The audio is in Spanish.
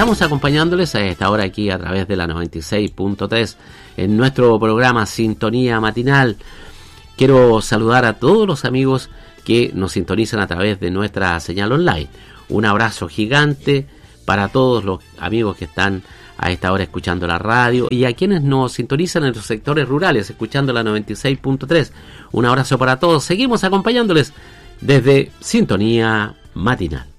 estamos acompañándoles a esta hora aquí a través de la 96.3 en nuestro programa Sintonía Matinal. Quiero saludar a todos los amigos que nos sintonizan a través de nuestra señal online. Un abrazo gigante para todos los amigos que están a esta hora escuchando la radio y a quienes nos sintonizan en los sectores rurales escuchando la 96.3. Un abrazo para todos. Seguimos acompañándoles desde Sintonía Matinal.